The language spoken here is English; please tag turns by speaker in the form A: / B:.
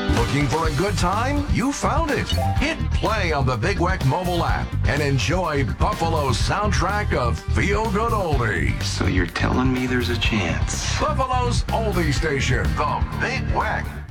A: Looking for a good time? You found it. Hit play on the Big Weck mobile app and enjoy Buffalo's soundtrack of feel-good oldies.
B: So you're telling me there's a chance?
A: Buffalo's oldie station, the Big Weck.